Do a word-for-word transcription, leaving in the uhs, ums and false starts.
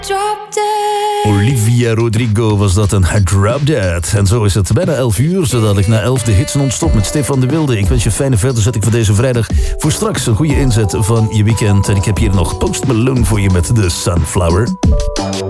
Drop dead. Olivia Rodrigo was dat een Drop Dead. En zo is het bijna elf uur, zodat ik na elf de hits non-stop met Stefan de Wilde. Ik wens je een fijne verderzetting voor deze vrijdag. Voor straks een goede inzet van je weekend. En ik heb hier nog Post Malone voor je met The Sunflower.